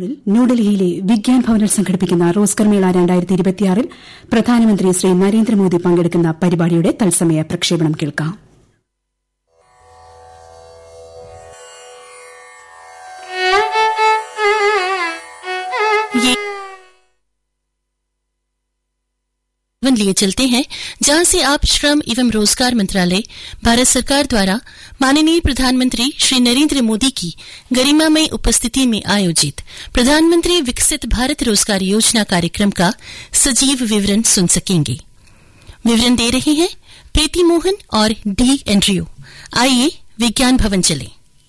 മറ്റന്നാളിൽ ന്യൂഡൽഹിയിലെ വിഗ്യാൻ ഭവനിൽ സംഘടിപ്പിക്കുന്ന റോസ്കർ മേള 2026 പ്രധാനമന്ത്രി ശ്രീ നരേന്ദ്രമോദി പങ്കെടുക്കുന്ന പരിപാടിയുടെ തത്സമയ പ്രക്ഷേപണം കേൾക്കാം. लिए चलते हैं जहां से आप श्रम एवं रोजगार मंत्रालय भारत सरकार द्वारा माननीय प्रधानमंत्री श्री नरेंद्र मोदी की गरिमामय उपस्थिति में आयोजित प्रधानमंत्री विकसित भारत रोजगार योजना कार्यक्रम का सजीव विवरण सुन सकेंगे. विवरण दे रहे हैं प्रीति मोहन और डी एंड्रयू. आइए विज्ञान भवन चलें.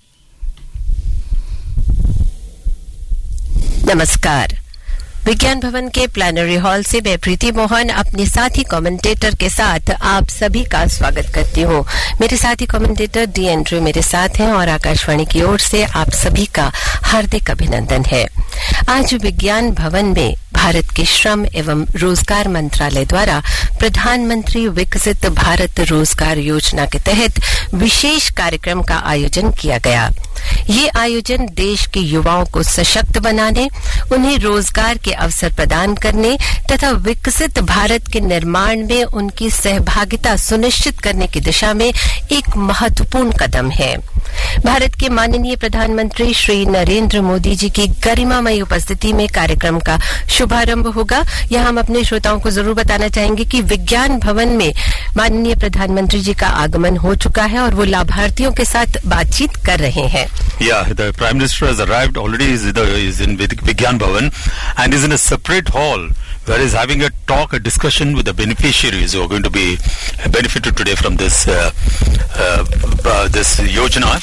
नमस्कार. विज्ञान भवन के प्लानरी हॉल से मैं प्रीति मोहन अपने साथी कमेंटेटर के साथ आप सभी का स्वागत करती हूँ. मेरे साथी कमेंटेटर डी एंड्रयू मेरे साथ हैं और आकाशवाणी की ओर से आप सभी का हार्दिक अभिनंदन है. आज विज्ञान भवन में भारत के श्रम एवं रोजगार मंत्रालय द्वारा प्रधानमंत्री विकसित भारत रोजगार योजना के तहत विशेष कार्यक्रम का आयोजन किया गया. ये आयोजन देश के युवाओं को सशक्त बनाने, उन्हें रोजगार के अवसर प्रदान करने तथा विकसित भारत के निर्माण में उनकी सहभागिता सुनिश्चित करने की दिशा में एक महत्वपूर्ण कदम है. भारत के माननीय प्रधानमंत्री श्री नरेंद्र मोदी जी की गरिमामय उपस्थिति में कार्यक्रम का शुभारंभ होगा. यहाँ हम अपने श्रोताओं को जरूर बताना चाहेंगे कि विज्ञान भवन में माननीय प्रधानमंत्री जी का आगमन हो चुका है और वो लाभार्थियों के साथ बातचीत कर रहे हैं. Yeah, the Prime Minister has arrived already. Is in Vigyan Bhavan and is in a separate hall where he's having a talk, a discussion with the beneficiaries who are going to be benefited today from this this yojana.